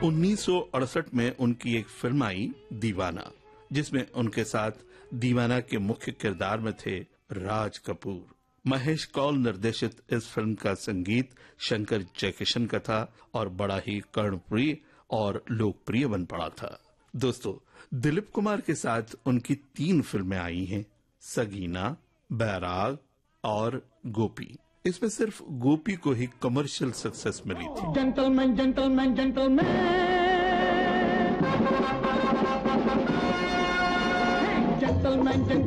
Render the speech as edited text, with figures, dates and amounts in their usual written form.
1968 में उनकी एक फिल्म आई दीवाना, जिसमें उनके साथ दीवाना के मुख्य किरदार में थे राज कपूर। महेश कौल निर्देशित इस फिल्म का संगीत शंकर जयकिशन का था और बड़ा ही कर्णप्रिय और लोकप्रिय बन पड़ा था। दोस्तों, दिलीप कुमार के साथ उनकी 3 फिल्में आई हैं, सगीना, बैराग और गोपी। इसमें सिर्फ गोपी को ही कमर्शियल सक्सेस मिली थी। Gentleman gentleman gentleman gentleman